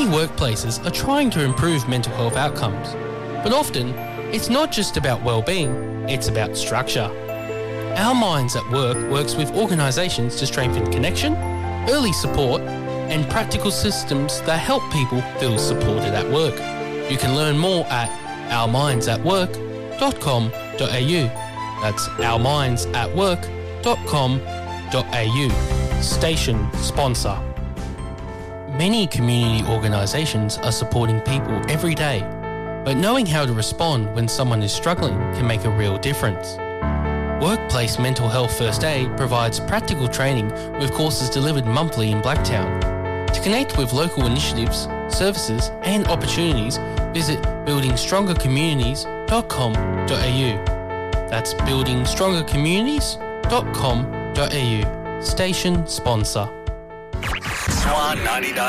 workplaces are trying to improve mental health outcomes, but often it's not just about well-being, it's about structure. Our Minds at Work works with organisations to strengthen connection, early support, and practical systems that help people feel supported at work. You can learn more at ourmindsatwork.com.au. That's ourmindsatwork.com.au. Station sponsor. Many community organisations are supporting people every day, but knowing how to respond when someone is struggling can make a real difference. Workplace Mental Health First Aid provides practical training with courses delivered monthly in Blacktown. To connect with local initiatives, services and opportunities, visit buildingstrongercommunities.com.au. That's buildingstrongercommunities.com.au. Station sponsor. Swan 99.